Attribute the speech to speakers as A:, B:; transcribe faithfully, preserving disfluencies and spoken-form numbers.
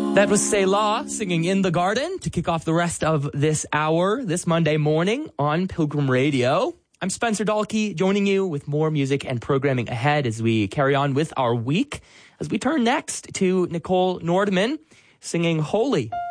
A: That was Selah singing In the Garden to kick off the rest of this hour this Monday morning on Pilgrim Radio. I'm Spencer Dahlke, joining you with more music and programming ahead as we carry on with our week, as we turn next to Nicole Nordman singing Holy.